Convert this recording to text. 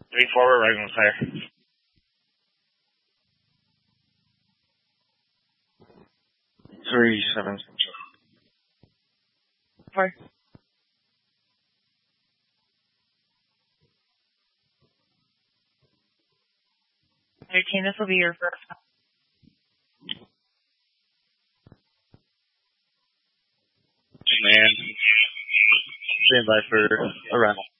3 forward, right on fire. Three, 7, Central. Fire. 13, this will be your first. Man. Stand by for a round.